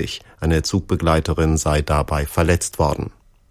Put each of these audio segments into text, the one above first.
tödlich. Eine Zugbegleiterin sei dabei verletzt worden.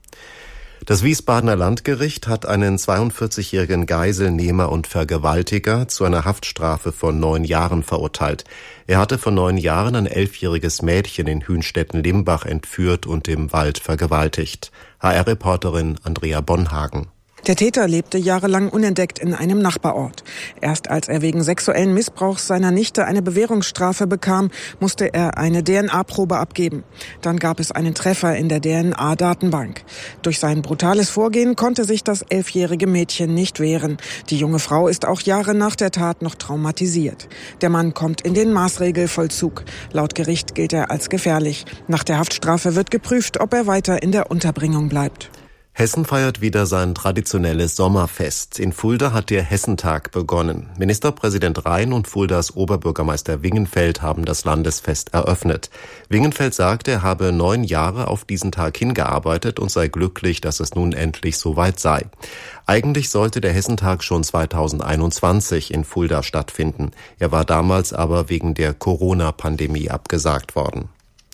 Das Wiesbadener Landgericht hat einen 42-jährigen Geiselnehmer und Vergewaltiger zu einer Haftstrafe von 9 Jahren verurteilt. Er hatte vor 9 Jahren ein 11-jähriges Mädchen in Hünstetten-Limbach entführt und im Wald vergewaltigt. HR-Reporterin Andrea Bonhagen. Der Täter lebte jahrelang unentdeckt in einem Nachbarort. Erst als er wegen sexuellen Missbrauchs seiner Nichte eine Bewährungsstrafe bekam, musste er eine DNA-Probe abgeben. Dann gab es einen Treffer in der DNA-Datenbank. Durch sein brutales Vorgehen konnte sich das 11-jährige Mädchen nicht wehren. Die junge Frau ist auch Jahre nach der Tat noch traumatisiert. Der Mann kommt in den Maßregelvollzug. Laut Gericht gilt er als gefährlich. Nach der Haftstrafe wird geprüft, ob er weiter in der Unterbringung bleibt. Hessen feiert wieder sein traditionelles Sommerfest. In Fulda hat der Hessentag begonnen. Ministerpräsident Rhein und Fuldas Oberbürgermeister Wingenfeld haben das Landesfest eröffnet. Wingenfeld sagt, er habe 9 Jahre auf diesen Tag hingearbeitet und sei glücklich, dass es nun endlich soweit sei. Eigentlich sollte der Hessentag schon 2021 in Fulda stattfinden. Er war damals aber wegen der Corona-Pandemie abgesagt worden.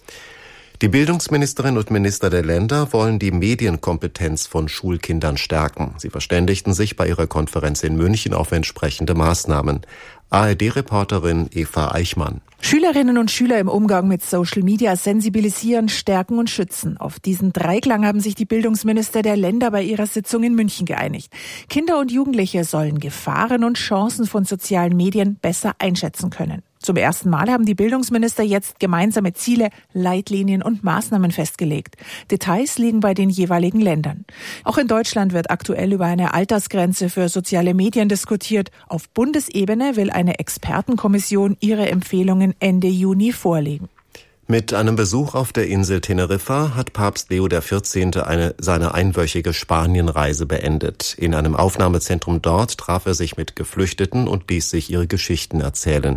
Die Bildungsministerin und Minister der Länder wollen die Medienkompetenz von Schulkindern stärken. Sie verständigten sich bei ihrer Konferenz in München auf entsprechende Maßnahmen. ARD-Reporterin Eva Eichmann. Schülerinnen und Schüler im Umgang mit Social Media sensibilisieren, stärken und schützen. Auf diesen Dreiklang haben sich die Bildungsminister der Länder bei ihrer Sitzung in München geeinigt. Kinder und Jugendliche sollen Gefahren und Chancen von sozialen Medien besser einschätzen können. Zum ersten Mal haben die Bildungsminister jetzt gemeinsame Ziele, Leitlinien und Maßnahmen festgelegt. Details liegen bei den jeweiligen Ländern. Auch in Deutschland wird aktuell über eine Altersgrenze für soziale Medien diskutiert. Auf Bundesebene will eine Expertenkommission ihre Empfehlungen Ende Juni vorlegen. Mit einem Besuch auf der Insel Teneriffa hat Papst Leo XIV. Seine einwöchige Spanienreise beendet. In einem Aufnahmezentrum dort traf er sich mit Geflüchteten und ließ sich ihre Geschichten erzählen.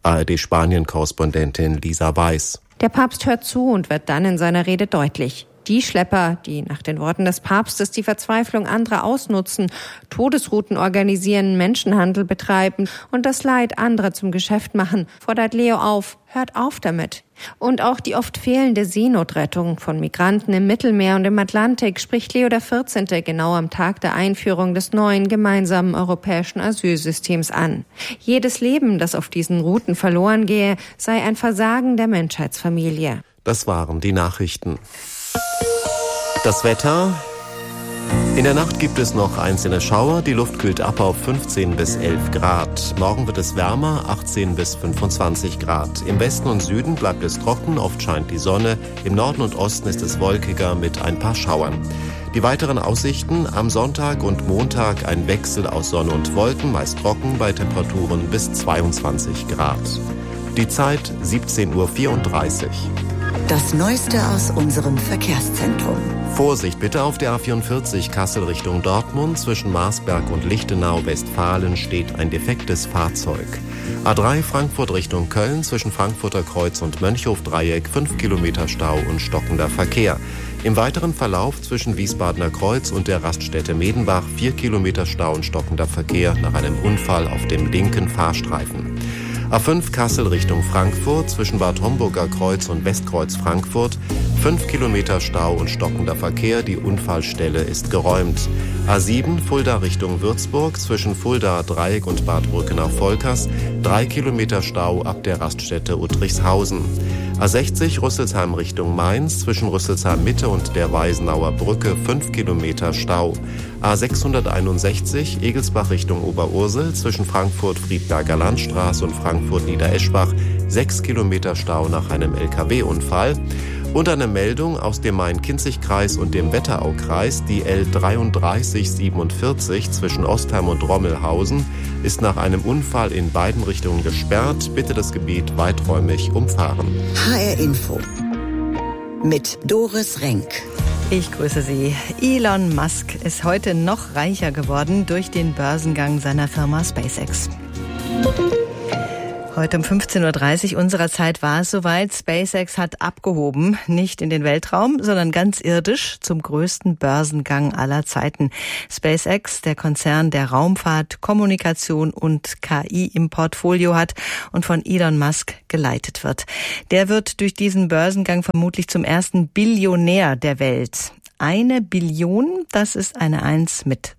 ARD-Spanien-Korrespondentin Lisa Weiß. Der Papst hört zu und wird dann in seiner Rede deutlich. Die Schlepper, die nach den Worten des Papstes die Verzweiflung anderer ausnutzen, Todesrouten organisieren, Menschenhandel betreiben und das Leid anderer zum Geschäft machen, fordert Leo auf, hört auf damit. Und auch die oft fehlende Seenotrettung von Migranten im Mittelmeer und im Atlantik spricht Leo XIV. Genau am Tag der Einführung des neuen gemeinsamen europäischen Asylsystems an. Jedes Leben, das auf diesen Routen verloren gehe, sei ein Versagen der Menschheitsfamilie. Das waren die Nachrichten. Das Wetter. In der Nacht gibt es noch einzelne Schauer. Die Luft kühlt ab auf 15 bis 11 Grad. Morgen wird es wärmer, 18 bis 25 Grad. Im Westen und Süden bleibt es trocken, oft scheint die Sonne. Im Norden und Osten ist es wolkiger mit ein paar Schauern. Die weiteren Aussichten: am Sonntag und Montag ein Wechsel aus Sonne und Wolken, meist trocken bei Temperaturen bis 22 Grad. Die Zeit 17:34 Uhr. Das Neueste aus unserem Verkehrszentrum. Vorsicht bitte auf der A44 Kassel Richtung Dortmund. Zwischen Marsberg und Lichtenau, Westfalen, steht ein defektes Fahrzeug. A3 Frankfurt Richtung Köln. Zwischen Frankfurter Kreuz und Mönchhof-Dreieck 5 Kilometer Stau und stockender Verkehr. Im weiteren Verlauf zwischen Wiesbadener Kreuz und der Raststätte Medenbach 4 Kilometer Stau und stockender Verkehr nach einem Unfall auf dem linken Fahrstreifen. A5 Kassel Richtung Frankfurt, zwischen Bad Homburger Kreuz und Westkreuz Frankfurt, 5 Kilometer Stau und stockender Verkehr, die Unfallstelle ist geräumt. A7 Fulda Richtung Würzburg, zwischen Fulda Dreieck und Bad Brückenach-Volkers, 3 Kilometer Stau ab der Raststätte Uttrichshausen. A60 Rüsselsheim Richtung Mainz, zwischen Rüsselsheim Mitte und der Weisenauer Brücke 5 Kilometer Stau. A661 Egelsbach Richtung Oberursel, zwischen Frankfurt-Friedberger Landstraße und Frankfurt-Niedereschbach 6 Kilometer Stau nach einem LKW-Unfall. Und eine Meldung aus dem Main-Kinzig-Kreis und dem Wetteraukreis: die L3347 zwischen Ostheim und Rommelhausen ist nach einem Unfall in beiden Richtungen gesperrt. Bitte das Gebiet weiträumig umfahren. HR Info mit Doris Renk. Ich grüße Sie. Elon Musk ist heute noch reicher geworden durch den Börsengang seiner Firma SpaceX. Heute um 15.30 Uhr unserer Zeit war es soweit. SpaceX hat abgehoben, nicht in den Weltraum, sondern ganz irdisch zum größten Börsengang aller Zeiten. SpaceX, der Konzern, der Raumfahrt, Kommunikation und KI im Portfolio hat und von Elon Musk geleitet wird. Der wird durch diesen Börsengang vermutlich zum ersten Billionär der Welt. 1 Billion, das ist eine 1 mit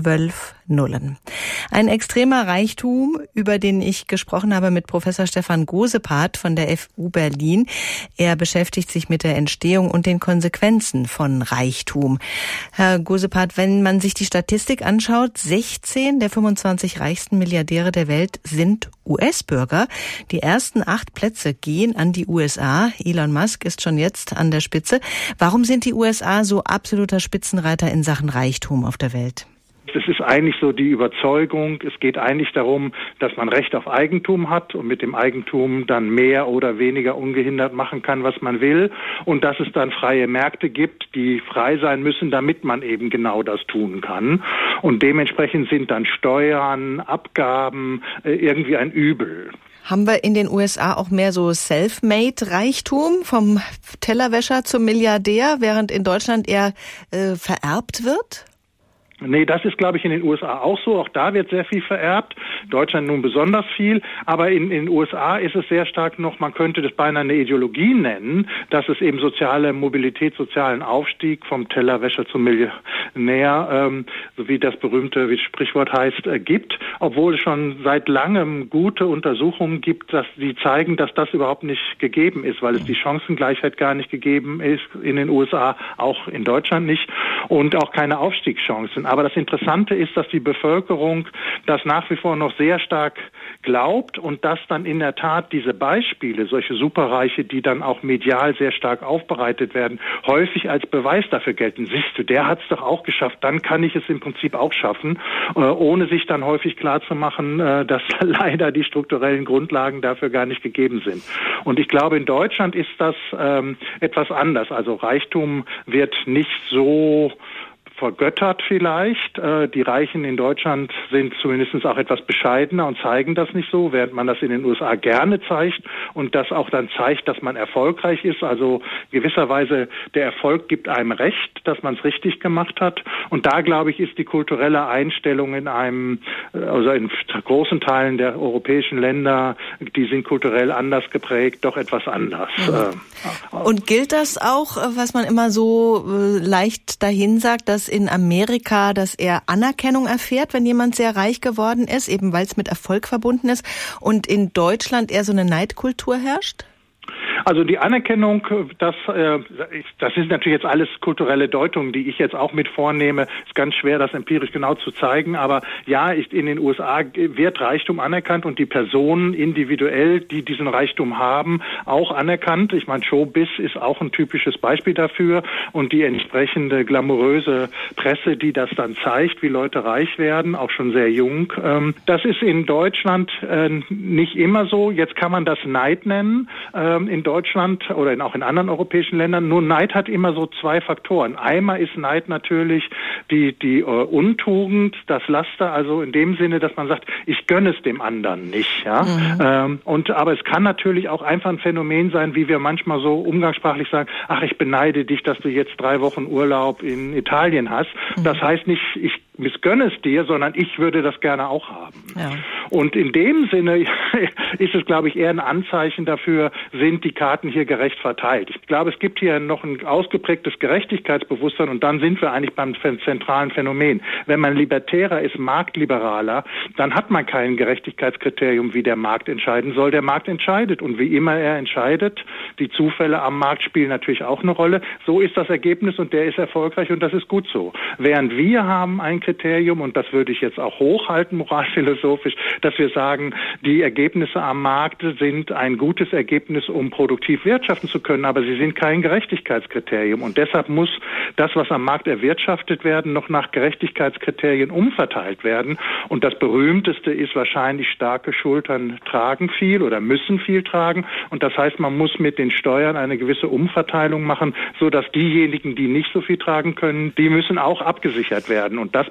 12 Nullen. Ein extremer Reichtum, über den ich gesprochen habe mit Professor Stefan Gosepart von der FU Berlin. Er beschäftigt sich mit der Entstehung und den Konsequenzen von Reichtum. Herr Gosepart, wenn man sich die Statistik anschaut, 16 der 25 reichsten Milliardäre der Welt sind US-Bürger. Die ersten 8 Plätze gehen an die USA. Elon Musk ist schon jetzt an der Spitze. Warum sind die USA so absoluter Spitzenreiter in Sachen Reichtum auf der Welt? Es ist eigentlich so die Überzeugung, es geht eigentlich darum, dass man Recht auf Eigentum hat und mit dem Eigentum dann mehr oder weniger ungehindert machen kann, was man will, und dass es dann freie Märkte gibt, die frei sein müssen, damit man eben genau das tun kann. Und dementsprechend sind dann Steuern, Abgaben irgendwie ein Übel. Haben wir in den USA auch mehr so Self-Made-Reichtum, vom Tellerwäscher zum Milliardär, während in Deutschland eher vererbt wird? Nee, das ist, glaube ich, in den USA auch so. Auch da wird sehr viel vererbt. Deutschland nun besonders viel. Aber in den USA ist es sehr stark noch, man könnte das beinahe eine Ideologie nennen, dass es eben soziale Mobilität, sozialen Aufstieg vom Tellerwäscher zum Millionär, so wie das berühmte, wie das Sprichwort heißt, gibt. Obwohl es schon seit langem gute Untersuchungen gibt, dass die zeigen, dass das überhaupt nicht gegeben ist, weil es die Chancengleichheit gar nicht gegeben ist in den USA, auch in Deutschland nicht, und auch keine Aufstiegschancen. Aber das Interessante ist, dass die Bevölkerung das nach wie vor noch sehr stark glaubt und dass dann in der Tat diese Beispiele, solche Superreiche, die dann auch medial sehr stark aufbereitet werden, häufig als Beweis dafür gelten. Siehst du, der hat es doch auch geschafft, dann kann ich es im Prinzip auch schaffen, ohne sich dann häufig klarzumachen, dass leider die strukturellen Grundlagen dafür gar nicht gegeben sind. Und ich glaube, in Deutschland ist das etwas anders. Also Reichtum wird nicht so vergöttert vielleicht. Die Reichen in Deutschland sind zumindest auch etwas bescheidener und zeigen das nicht so, während man das in den USA gerne zeigt und das auch dann zeigt, dass man erfolgreich ist. Also gewisserweise der Erfolg gibt einem recht, dass man es richtig gemacht hat. Und da, glaube ich, ist die kulturelle Einstellung in großen Teilen der europäischen Länder, die sind kulturell anders geprägt, doch etwas anders. Und gilt das auch, was man immer so leicht dahin sagt, dass in Amerika, dass er Anerkennung erfährt, wenn jemand sehr reich geworden ist, eben weil es mit Erfolg verbunden ist, und in Deutschland eher so eine Neidkultur herrscht? Also die Anerkennung, das ist natürlich jetzt alles kulturelle Deutungen, die ich jetzt auch mit vornehme. Ist ganz schwer, das empirisch genau zu zeigen. Aber ja, in den USA wird Reichtum anerkannt und die Personen individuell, die diesen Reichtum haben, auch anerkannt. Ich meine, Showbiz ist auch ein typisches Beispiel dafür. Und die entsprechende glamouröse Presse, die das dann zeigt, wie Leute reich werden, auch schon sehr jung. Das ist in Deutschland nicht immer so. Jetzt kann man das Neid nennen. In Deutschland oder auch in anderen europäischen Ländern. Nur Neid hat immer so 2 Faktoren. Einmal ist Neid natürlich die Untugend, das Laster, also in dem Sinne, dass man sagt, ich gönne es dem anderen nicht. Ja? Aber es kann natürlich auch einfach ein Phänomen sein, wie wir manchmal so umgangssprachlich sagen, ach, ich beneide dich, dass du jetzt 3 Wochen Urlaub in Italien hast. Das heißt nicht, ich missgönne es dir, sondern ich würde das gerne auch haben. Ja. Und in dem Sinne ist es, glaube ich, eher ein Anzeichen dafür, sind die Karten hier gerecht verteilt. Ich glaube, es gibt hier noch ein ausgeprägtes Gerechtigkeitsbewusstsein und dann sind wir eigentlich beim zentralen Phänomen. Wenn man libertärer ist, marktliberaler, dann hat man kein Gerechtigkeitskriterium, wie der Markt entscheiden soll. Der Markt entscheidet und wie immer er entscheidet, die Zufälle am Markt spielen natürlich auch eine Rolle. So ist das Ergebnis und der ist erfolgreich und das ist gut so. Während wir haben ein Kriterium, und das würde ich jetzt auch hochhalten, moralphilosophisch, dass wir sagen, die Ergebnisse am Markt sind ein gutes Ergebnis, um produktiv wirtschaften zu können, aber sie sind kein Gerechtigkeitskriterium. Und deshalb muss das, was am Markt erwirtschaftet werden, noch nach Gerechtigkeitskriterien umverteilt werden. Und das Berühmteste ist wahrscheinlich, starke Schultern tragen viel oder müssen viel tragen. Und das heißt, man muss mit den Steuern eine gewisse Umverteilung machen, sodass diejenigen, die nicht so viel tragen können, die müssen auch abgesichert werden. Und das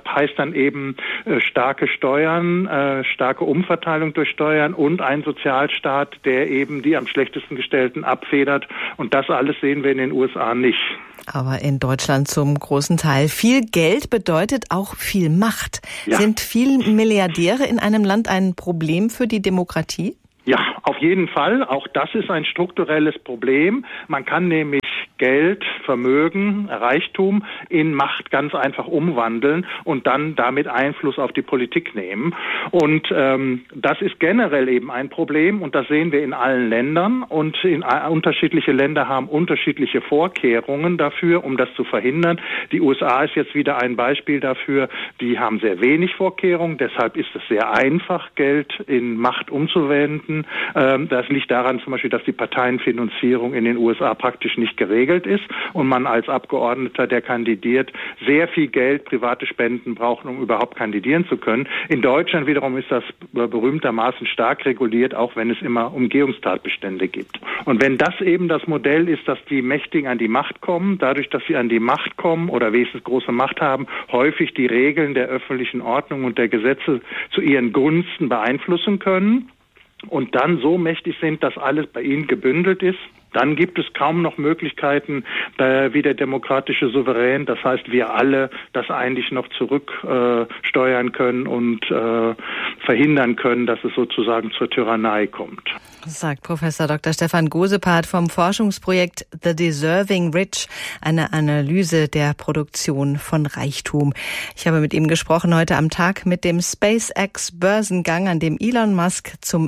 heißt dann eben starke Steuern, starke Umverteilung durch Steuern und ein Sozialstaat, der eben die am schlechtesten Gestellten abfedert. Und das alles sehen wir in den USA nicht. Aber in Deutschland zum großen Teil. Viel Geld bedeutet auch viel Macht. Ja. Sind viele Milliardäre in einem Land ein Problem für die Demokratie? Ja, auf jeden Fall. Auch das ist ein strukturelles Problem. Man kann nämlich Geld, Vermögen, Reichtum in Macht ganz einfach umwandeln und dann damit Einfluss auf die Politik nehmen. Und das ist generell eben ein Problem und das sehen wir in allen Ländern und unterschiedliche Länder haben unterschiedliche Vorkehrungen dafür, um das zu verhindern. Die USA ist jetzt wieder ein Beispiel dafür. Die haben sehr wenig Vorkehrungen, deshalb ist es sehr einfach, Geld in Macht umzuwenden. Das liegt daran zum Beispiel, dass die Parteienfinanzierung in den USA praktisch nicht geregelt ist und man als Abgeordneter, der kandidiert, sehr viel Geld, private Spenden braucht, um überhaupt kandidieren zu können. In Deutschland wiederum ist das berühmtermaßen stark reguliert, auch wenn es immer Umgehungstatbestände gibt. Und wenn das eben das Modell ist, dass die Mächtigen an die Macht kommen, dadurch, dass sie an die Macht kommen oder wenigstens große Macht haben, häufig die Regeln der öffentlichen Ordnung und der Gesetze zu ihren Gunsten beeinflussen können, und dann so mächtig sind, dass alles bei ihnen gebündelt ist, dann gibt es kaum noch Möglichkeiten, wie der demokratische Souverän, das heißt wir alle, das eigentlich noch zurücksteuern können und verhindern können, dass es sozusagen zur Tyrannei kommt. Sagt Professor Dr. Stefan Gosepart vom Forschungsprojekt The Deserving Rich, eine Analyse der Produktion von Reichtum. Ich habe mit ihm gesprochen heute am Tag mit dem SpaceX-Börsengang, an dem Elon Musk zum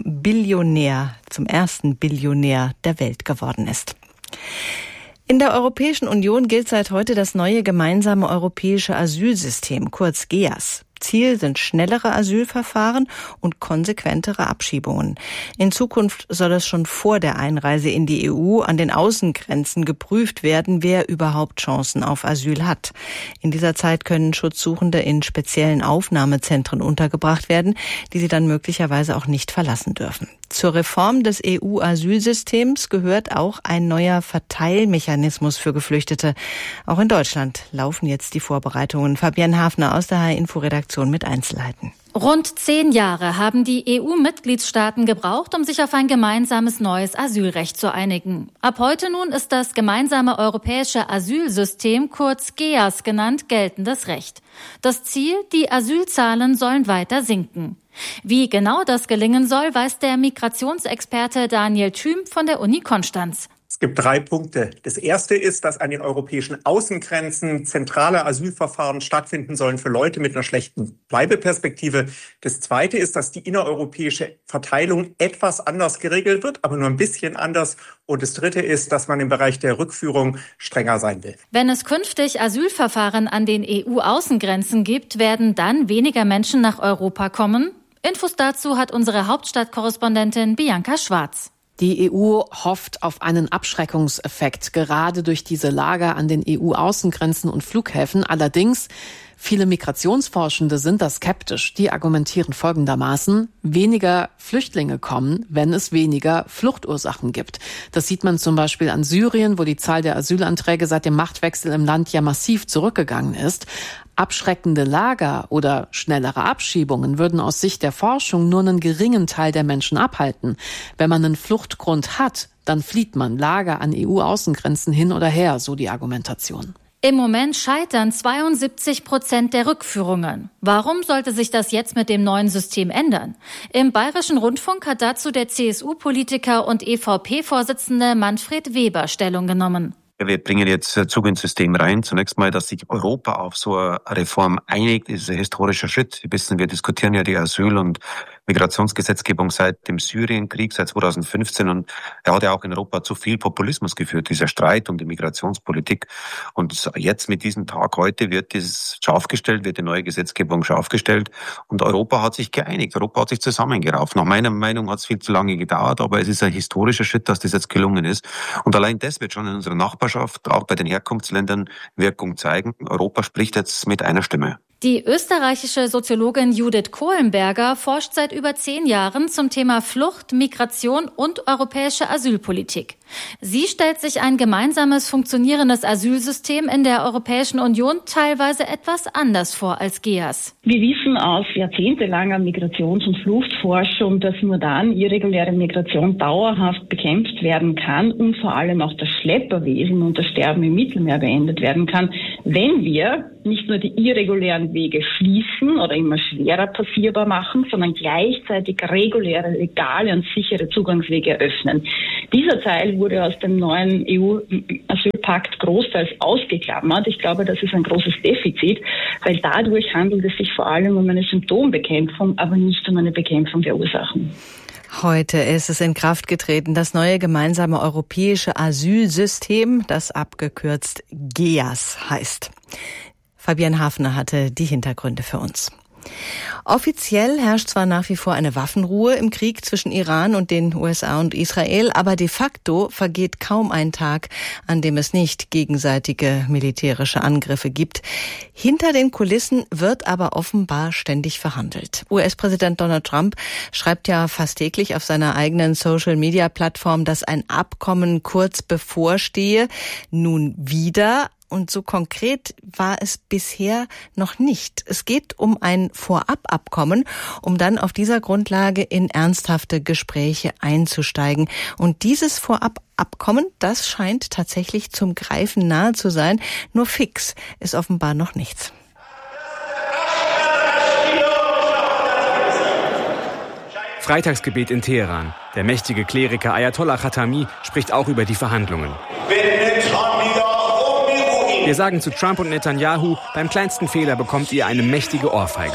ersten Billionär der Welt geworden ist. In der Europäischen Union gilt seit heute das neue gemeinsame europäische Asylsystem, kurz GEAS. Ziel sind schnellere Asylverfahren und konsequentere Abschiebungen. In Zukunft soll es schon vor der Einreise in die EU an den Außengrenzen geprüft werden, wer überhaupt Chancen auf Asyl hat. In dieser Zeit können Schutzsuchende in speziellen Aufnahmezentren untergebracht werden, die sie dann möglicherweise auch nicht verlassen dürfen. Zur Reform des EU-Asylsystems gehört auch ein neuer Verteilmechanismus für Geflüchtete. Auch in Deutschland laufen jetzt die Vorbereitungen. Fabienne Hafner aus der HR-Info-Redaktion mit Einzelheiten. Rund 10 Jahre haben die EU-Mitgliedstaaten gebraucht, um sich auf ein gemeinsames neues Asylrecht zu einigen. Ab heute nun ist das gemeinsame europäische Asylsystem, kurz GEAS genannt, geltendes Recht. Das Ziel, die Asylzahlen sollen weiter sinken. Wie genau das gelingen soll, weiß der Migrationsexperte Daniel Thüm von der Uni Konstanz. Es gibt 3 Punkte. Das erste ist, dass an den europäischen Außengrenzen zentrale Asylverfahren stattfinden sollen für Leute mit einer schlechten Bleibeperspektive. Das zweite ist, dass die innereuropäische Verteilung etwas anders geregelt wird, aber nur ein bisschen anders. Und das dritte ist, dass man im Bereich der Rückführung strenger sein will. Wenn es künftig Asylverfahren an den EU-Außengrenzen gibt, werden dann weniger Menschen nach Europa kommen? Infos dazu hat unsere Hauptstadtkorrespondentin Bianca Schwarz. Die EU hofft auf einen Abschreckungseffekt, gerade durch diese Lager an den EU-Außengrenzen und Flughäfen. Allerdings, viele Migrationsforschende sind da skeptisch. Die argumentieren folgendermaßen: Weniger Flüchtlinge kommen, wenn es weniger Fluchtursachen gibt. Das sieht man zum Beispiel an Syrien, wo die Zahl der Asylanträge seit dem Machtwechsel im Land ja massiv zurückgegangen ist. Abschreckende Lager oder schnellere Abschiebungen würden aus Sicht der Forschung nur einen geringen Teil der Menschen abhalten. Wenn man einen Fluchtgrund hat, dann flieht man. Lager an EU-Außengrenzen hin oder her, so die Argumentation. Im Moment scheitern 72% der Rückführungen. Warum sollte sich das jetzt mit dem neuen System ändern? Im Bayerischen Rundfunk hat dazu der CSU-Politiker und EVP-Vorsitzende Manfred Weber Stellung genommen. Wir bringen jetzt Zug ins System rein. Zunächst mal, dass sich Europa auf so eine Reform einigt, ist ein historischer Schritt. Sie wissen, wir diskutieren ja die Asyl- und Migrationsgesetzgebung seit dem Syrienkrieg, seit 2015. Und er hat ja auch in Europa zu viel Populismus geführt, dieser Streit um die Migrationspolitik. Und jetzt mit diesem Tag heute wird dieses scharf gestellt, wird die neue Gesetzgebung scharf gestellt. Und Europa hat sich geeinigt. Europa hat sich zusammengerauft. Nach meiner Meinung hat es viel zu lange gedauert, aber es ist ein historischer Schritt, dass das jetzt gelungen ist. Und allein das wird schon in unserer Nachbarschaft, auch bei den Herkunftsländern, Wirkung zeigen. Europa spricht jetzt mit einer Stimme. Die österreichische Soziologin Judith Kohlenberger forscht seit über 10 Jahren zum Thema Flucht, Migration und europäische Asylpolitik. Sie stellt sich ein gemeinsames funktionierendes Asylsystem in der Europäischen Union teilweise etwas anders vor als GEAS. Wir wissen aus jahrzehntelanger Migrations- und Fluchtforschung, dass nur dann irreguläre Migration dauerhaft bekämpft werden kann und vor allem auch das Schlepperwesen und das Sterben im Mittelmeer beendet werden kann, wenn wir nicht nur die irregulären Wege schließen oder immer schwerer passierbar machen, sondern gleichzeitig reguläre, legale und sichere Zugangswege eröffnen. Dieser Teil wurde aus dem neuen EU-Asylpakt großteils ausgeklammert. Ich glaube, das ist ein großes Defizit, weil dadurch handelt es sich vor allem um eine Symptombekämpfung, aber nicht um eine Bekämpfung der Ursachen. Heute ist es in Kraft getreten, das neue gemeinsame europäische Asylsystem, das abgekürzt GEAS heißt. Fabian Hafner hatte die Hintergründe für uns. Offiziell herrscht zwar nach wie vor eine Waffenruhe im Krieg zwischen Iran und den USA und Israel, aber de facto vergeht kaum ein Tag, an dem es nicht gegenseitige militärische Angriffe gibt. Hinter den Kulissen wird aber offenbar ständig verhandelt. US-Präsident Donald Trump schreibt ja fast täglich auf seiner eigenen Social-Media-Plattform, dass ein Abkommen kurz bevorstehe. Nun wieder. Und so konkret war es bisher noch nicht. Es geht um ein Vorababkommen, um dann auf dieser Grundlage in ernsthafte Gespräche einzusteigen. Und dieses Vorababkommen, das scheint tatsächlich zum Greifen nahe zu sein. Nur fix ist offenbar noch nichts. Freitagsgebet in Teheran. Der mächtige Kleriker Ayatollah Khatami spricht auch über die Verhandlungen. Wir sagen zu Trump und Netanyahu, beim kleinsten Fehler bekommt ihr eine mächtige Ohrfeige.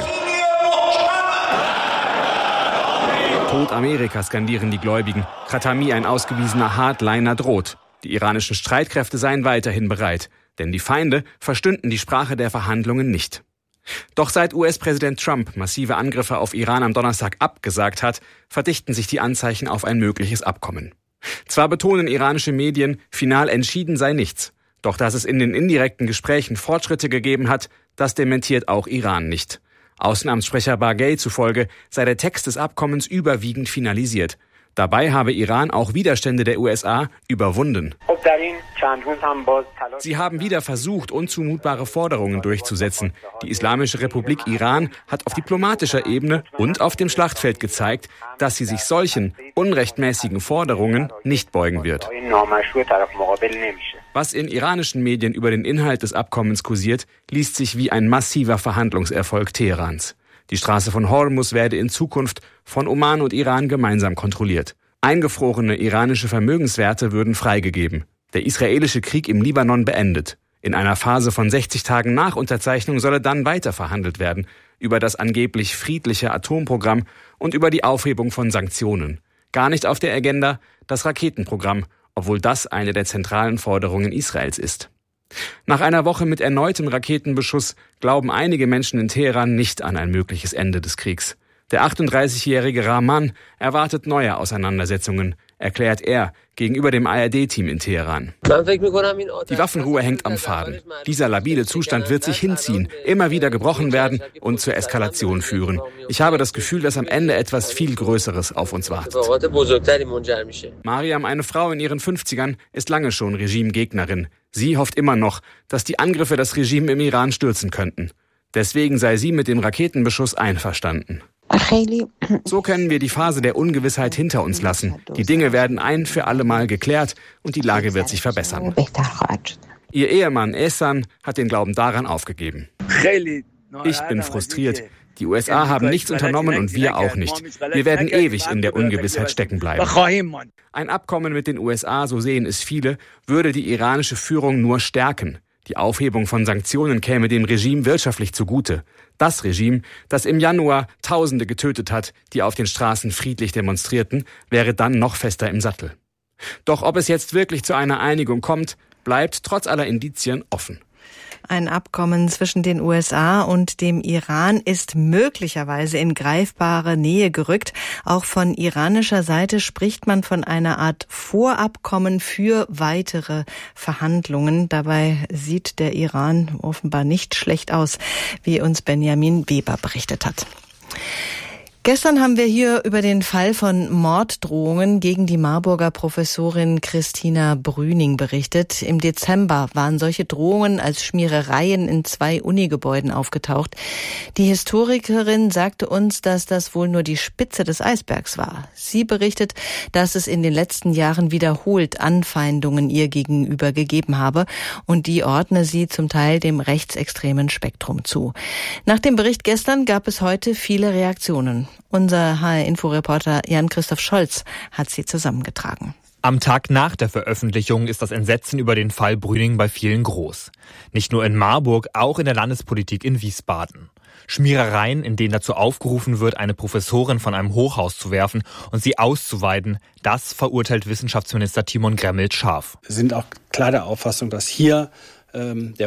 Tod Amerika, skandieren die Gläubigen. Khatami, ein ausgewiesener Hardliner, droht. Die iranischen Streitkräfte seien weiterhin bereit, denn die Feinde verstünden die Sprache der Verhandlungen nicht. Doch seit US-Präsident Trump massive Angriffe auf Iran am Donnerstag abgesagt hat, verdichten sich die Anzeichen auf ein mögliches Abkommen. Zwar betonen iranische Medien, final entschieden sei nichts. Doch dass es in den indirekten Gesprächen Fortschritte gegeben hat, das dementiert auch Iran nicht. Außenamtssprecher Baghei zufolge sei der Text des Abkommens überwiegend finalisiert. Dabei habe Iran auch Widerstände der USA überwunden. Sie haben wieder versucht, unzumutbare Forderungen durchzusetzen. Die Islamische Republik Iran hat auf diplomatischer Ebene und auf dem Schlachtfeld gezeigt, dass sie sich solchen unrechtmäßigen Forderungen nicht beugen wird. Was in iranischen Medien über den Inhalt des Abkommens kursiert, liest sich wie ein massiver Verhandlungserfolg Teherans. Die Straße von Hormuz werde in Zukunft von Oman und Iran gemeinsam kontrolliert. Eingefrorene iranische Vermögenswerte würden freigegeben. Der israelische Krieg im Libanon beendet. In einer Phase von 60 Tagen nach Unterzeichnung solle dann weiter verhandelt werden über das angeblich friedliche Atomprogramm und über die Aufhebung von Sanktionen. Gar nicht auf der Agenda das Raketenprogramm, obwohl das eine der zentralen Forderungen Israels ist. Nach einer Woche mit erneutem Raketenbeschuss glauben einige Menschen in Teheran nicht an ein mögliches Ende des Kriegs. Der 38-jährige Rahman erwartet neue Auseinandersetzungen, erklärt er gegenüber dem ARD-Team in Teheran. Die Waffenruhe hängt am Faden. Dieser labile Zustand wird sich hinziehen, immer wieder gebrochen werden und zur Eskalation führen. Ich habe das Gefühl, dass am Ende etwas viel Größeres auf uns wartet. Mariam, eine Frau in ihren 50ern, ist lange schon Regimegegnerin. Sie hofft immer noch, dass die Angriffe das Regime im Iran stürzen könnten. Deswegen sei sie mit dem Raketenbeschuss einverstanden. So können wir die Phase der Ungewissheit hinter uns lassen. Die Dinge werden ein für alle Mal geklärt und die Lage wird sich verbessern. Ihr Ehemann Ehsan hat den Glauben daran aufgegeben. Ich bin frustriert. Die USA haben nichts unternommen und wir auch nicht. Wir werden ewig in der Ungewissheit stecken bleiben. Ein Abkommen mit den USA, so sehen es viele, würde die iranische Führung nur stärken. Die Aufhebung von Sanktionen käme dem Regime wirtschaftlich zugute. Das Regime, das im Januar Tausende getötet hat, die auf den Straßen friedlich demonstrierten, wäre dann noch fester im Sattel. Doch ob es jetzt wirklich zu einer Einigung kommt, bleibt trotz aller Indizien offen. Ein Abkommen zwischen den USA und dem Iran ist möglicherweise in greifbare Nähe gerückt. Auch von iranischer Seite spricht man von einer Art Vorabkommen für weitere Verhandlungen. Dabei sieht der Iran offenbar nicht schlecht aus, wie uns Benjamin Weber berichtet hat. Gestern haben wir hier über den Fall von Morddrohungen gegen die Marburger Professorin Christina Brüning berichtet. Im Dezember waren solche Drohungen als Schmierereien in 2 Unigebäuden aufgetaucht. Die Historikerin sagte uns, dass das wohl nur die Spitze des Eisbergs war. Sie berichtet, dass es in den letzten Jahren wiederholt Anfeindungen ihr gegenüber gegeben habe und die ordne sie zum Teil dem rechtsextremen Spektrum zu. Nach dem Bericht gestern gab es heute viele Reaktionen. Unser HR-Info-Reporter Jan-Christoph Scholz hat sie zusammengetragen. Am Tag nach der Veröffentlichung ist das Entsetzen über den Fall Brüning bei vielen groß. Nicht nur in Marburg, auch in der Landespolitik in Wiesbaden. Schmierereien, in denen dazu aufgerufen wird, eine Professorin von einem Hochhaus zu werfen und sie auszuweiden, das verurteilt Wissenschaftsminister Timon Gremmelt scharf. Wir sind auch klar der Auffassung, dass hier der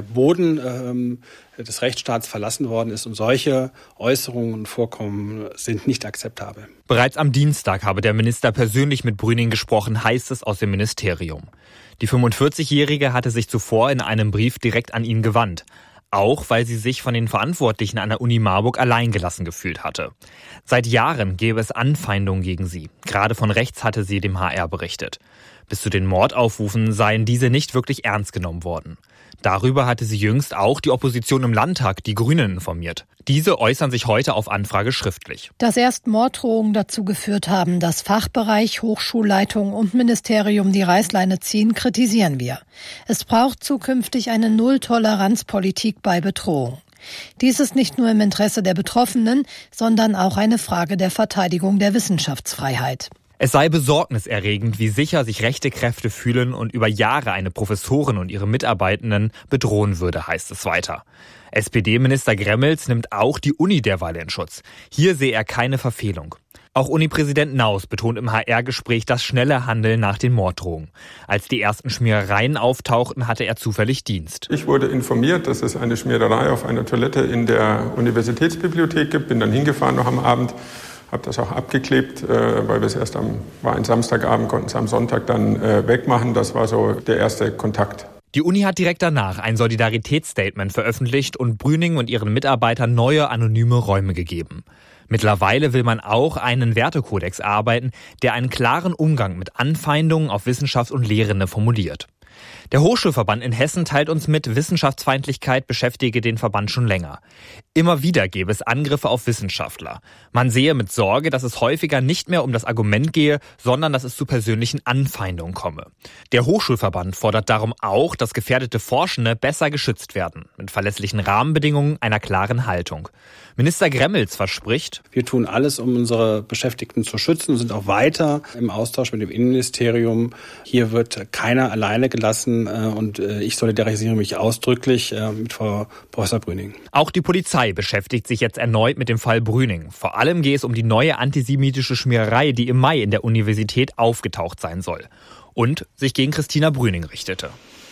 Boden des Rechtsstaats verlassen worden ist und solche Äußerungen und Vorkommen sind nicht akzeptabel. Bereits am Dienstag habe der Minister persönlich mit Brüning gesprochen, heißt es aus dem Ministerium. Die 45-Jährige hatte sich zuvor in einem Brief direkt an ihn gewandt. Auch weil sie sich von den Verantwortlichen an der Uni Marburg alleingelassen gefühlt hatte. Seit Jahren gäbe es Anfeindungen gegen sie. Gerade von rechts hatte sie dem HR berichtet. Bis zu den Mordaufrufen seien diese nicht wirklich ernst genommen worden. Darüber hatte sie jüngst auch die Opposition im Landtag, die Grünen, informiert. Diese äußern sich heute auf Anfrage schriftlich. Dass erst Morddrohungen dazu geführt haben, dass Fachbereich, Hochschulleitung und Ministerium die Reißleine ziehen, kritisieren wir. Es braucht zukünftig eine Null-Toleranz-Politik bei Bedrohung. Dies ist nicht nur im Interesse der Betroffenen, sondern auch eine Frage der Verteidigung der Wissenschaftsfreiheit. Es sei besorgniserregend, wie sicher sich rechte Kräfte fühlen und über Jahre eine Professorin und ihre Mitarbeitenden bedrohen würde, heißt es weiter. SPD-Minister Gremmels nimmt auch die Uni derweil in Schutz. Hier sehe er keine Verfehlung. Auch Uni-Präsident Naus betont im HR-Gespräch das schnelle Handeln nach den Morddrohungen. Als die ersten Schmierereien auftauchten, hatte er zufällig Dienst. Ich wurde informiert, dass es eine Schmiererei auf einer Toilette in der Universitätsbibliothek gibt. Bin dann hingefahren noch am Abend. Habe das auch abgeklebt, weil wir es war ein Samstagabend, konnten es am Sonntag dann wegmachen. Das war so der erste Kontakt. Die Uni hat direkt danach ein Solidaritätsstatement veröffentlicht und Brüning und ihren Mitarbeitern neue anonyme Räume gegeben. Mittlerweile will man auch einen Wertekodex erarbeiten, der einen klaren Umgang mit Anfeindungen auf Wissenschaft und Lehrende formuliert. Der Hochschulverband in Hessen teilt uns mit, Wissenschaftsfeindlichkeit beschäftige den Verband schon länger. Immer wieder gäbe es Angriffe auf Wissenschaftler. Man sehe mit Sorge, dass es häufiger nicht mehr um das Argument gehe, sondern dass es zu persönlichen Anfeindungen komme. Der Hochschulverband fordert darum auch, dass gefährdete Forschende besser geschützt werden, mit verlässlichen Rahmenbedingungen, einer klaren Haltung. Minister Gremmels verspricht: Wir tun alles, um unsere Beschäftigten zu schützen und sind auch weiter im Austausch mit dem Innenministerium. Hier wird keiner alleine gelassen und ich solidarisiere mich ausdrücklich mit Frau Professor Brüning. Auch die Polizei beschäftigt sich jetzt erneut mit dem Fall Brüning. Vor allem geht es um die neue antisemitische Schmiererei, die im Mai in der Universität aufgetaucht sein soll und sich gegen Christina Brüning richtete.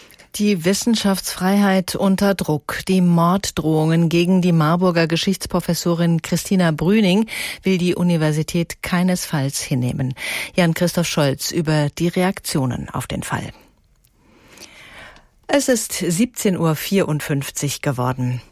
Die Wissenschaftsfreiheit unter Druck. Die Morddrohungen gegen die Marburger Geschichtsprofessorin Christina Brüning will die Universität keinesfalls hinnehmen. Jan-Christoph Scholz über die Reaktionen auf den Fall. Es ist 17:54 Uhr geworden.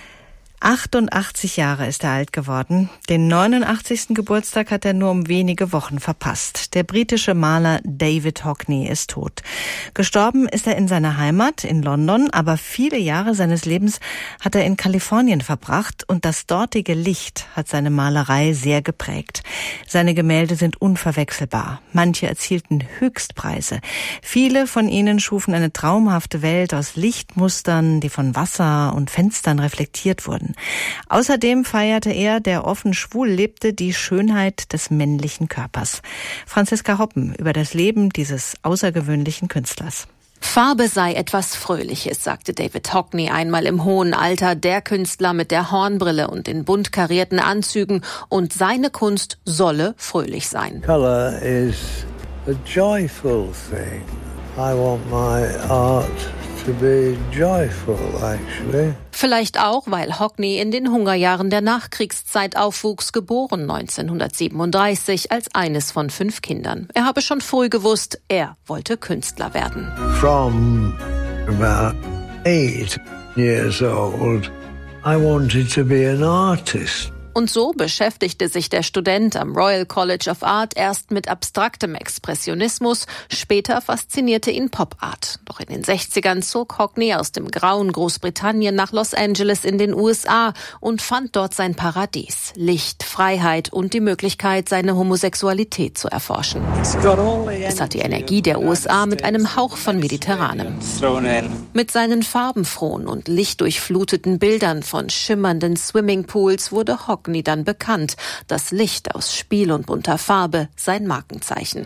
88 Jahre ist er alt geworden. Den 89. Geburtstag hat er nur um wenige Wochen verpasst. Der britische Maler David Hockney ist tot. Gestorben ist er in seiner Heimat in London, aber viele Jahre seines Lebens hat er in Kalifornien verbracht und das dortige Licht hat seine Malerei sehr geprägt. Seine Gemälde sind unverwechselbar. Manche erzielten Höchstpreise. Viele von ihnen schufen eine traumhafte Welt aus Lichtmustern, die von Wasser und Fenstern reflektiert wurden. Außerdem feierte er, der offen schwul lebte, die Schönheit des männlichen Körpers. Franziska Hoppen über das Leben dieses außergewöhnlichen Künstlers. Farbe sei etwas Fröhliches, sagte David Hockney einmal im hohen Alter, der Künstler mit der Hornbrille und den bunt karierten Anzügen, und seine Kunst solle fröhlich sein. Color is a joyful thing. I want my art to be joyful, actually. Vielleicht auch, weil Hockney in den Hungerjahren der Nachkriegszeit aufwuchs, geboren 1937 als eines von 5 Kindern. Er habe schon früh gewusst, er wollte Künstler werden. From about 8 years old, I wanted to be an artist. Und so beschäftigte sich der Student am Royal College of Art erst mit abstraktem Expressionismus, später faszinierte ihn Pop-Art. Doch in den 60ern zog Hockney aus dem grauen Großbritannien nach Los Angeles in den USA und fand dort sein Paradies, Licht, Freiheit und die Möglichkeit, seine Homosexualität zu erforschen. Es hat die Energie der USA mit einem Hauch von Mediterranem. Mit seinen farbenfrohen und lichtdurchfluteten Bildern von schimmernden Swimmingpools wurde Hockney dann bekannt. Das Licht aus Spiel und bunter Farbe, sein Markenzeichen.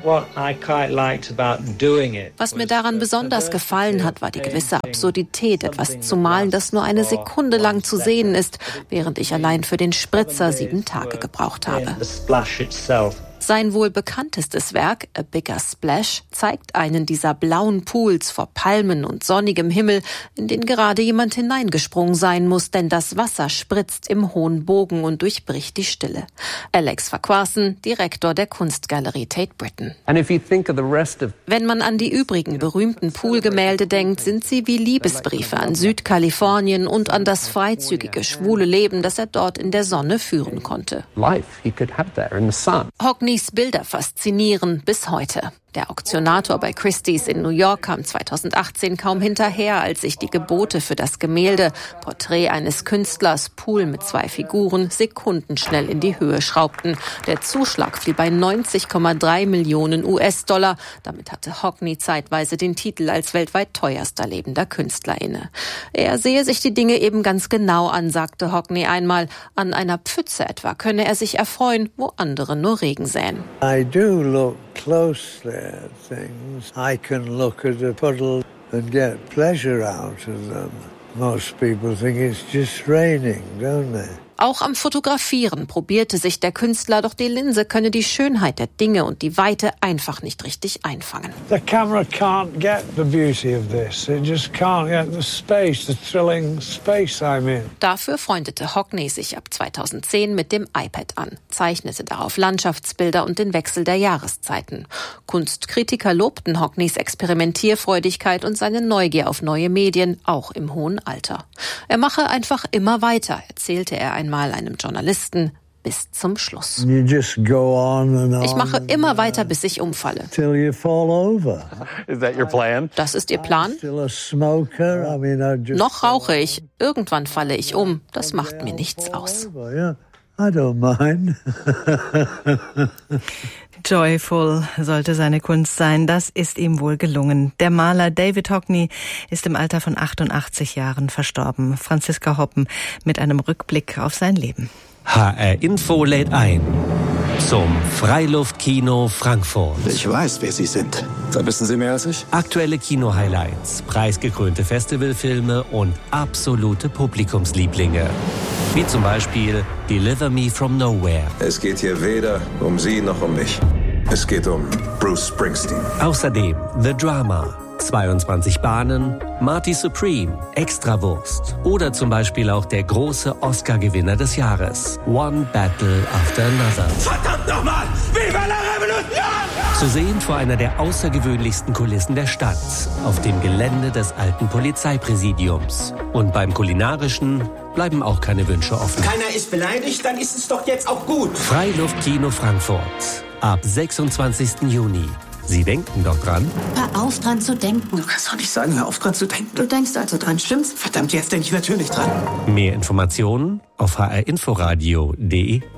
Was mir daran besonders gefallen hat, war die gewisse Absurdität, etwas zu malen, das nur eine Sekunde lang zu sehen ist, während ich allein für den Spritzer 7 Tage gebraucht habe. Sein wohl bekanntestes Werk, A Bigger Splash, zeigt einen dieser blauen Pools vor Palmen und sonnigem Himmel, in den gerade jemand hineingesprungen sein muss, denn das Wasser spritzt im hohen Bogen und durchbricht die Stille. Alex Farquharson, Direktor der Kunstgalerie Tate Britain. Wenn man an die übrigen berühmten Poolgemälde denkt, sind sie wie Liebesbriefe an Südkalifornien und an das freizügige, schwule Leben, das er dort in der Sonne führen konnte. Hockneys Bilder faszinieren bis heute. Der Auktionator bei Christie's in New York kam 2018 kaum hinterher, als sich die Gebote für das Gemälde Porträt eines Künstlers, Pool mit 2 Figuren, sekundenschnell in die Höhe schraubten. Der Zuschlag fiel bei 90,3 Millionen US-Dollar. Damit hatte Hockney zeitweise den Titel als weltweit teuerster lebender Künstler inne. Er sehe sich die Dinge eben ganz genau an, sagte Hockney einmal. An einer Pfütze etwa könne er sich erfreuen, wo andere nur Regen säen. I do look closely at things. I can look at a puddle and get pleasure out of them. Most people think it's just raining, don't they? Auch am Fotografieren probierte sich der Künstler, doch die Linse könne die Schönheit der Dinge und die Weite einfach nicht richtig einfangen. The camera can't get the beauty of this. It just can't get the space, the thrilling space I'm in. Dafür freundete Hockney sich ab 2010 mit dem iPad an, zeichnete darauf Landschaftsbilder und den Wechsel der Jahreszeiten. Kunstkritiker lobten Hockneys Experimentierfreudigkeit und seine Neugier auf neue Medien, auch im hohen Alter. Er mache einfach immer weiter, erzählte er einmal einem Journalisten, bis zum Schluss. Ich mache immer weiter, bis ich umfalle. Das ist Ihr Plan? Noch rauche ich. Irgendwann falle ich um. Das macht mir nichts aus. Joyful sollte seine Kunst sein. Das ist ihm wohl gelungen. Der Maler David Hockney ist im Alter von 88 Jahren verstorben. Franziska Hoppen mit einem Rückblick auf sein Leben. HR Info lädt ein zum Freiluftkino Frankfurt. Ich weiß, wer Sie sind. Da wissen Sie mehr als ich. Aktuelle Kino-Highlights, preisgekrönte Festivalfilme und absolute Publikumslieblinge. Wie zum Beispiel Deliver Me From Nowhere. Es geht hier weder um Sie noch um mich. Es geht um Bruce Springsteen. Außerdem The Drama, 22 Bahnen, Marty Supreme, Extrawurst oder zum Beispiel auch der große Oscar-Gewinner des Jahres, One Battle After Another. Verdammt nochmal! Viva la Revolution! Zu sehen vor einer der außergewöhnlichsten Kulissen der Stadt, auf dem Gelände des alten Polizeipräsidiums. Und beim Kulinarischen bleiben auch keine Wünsche offen. Keiner ist beleidigt, dann ist es doch jetzt auch gut. Freiluftkino Frankfurt, ab 26. Juni. Sie denken doch dran? Hör auf, dran zu denken. Du kannst doch nicht sagen, hör auf, dran zu denken. Du denkst also dran, stimmt's? Verdammt, jetzt denke ich natürlich dran. Mehr Informationen auf hrinforadio.de.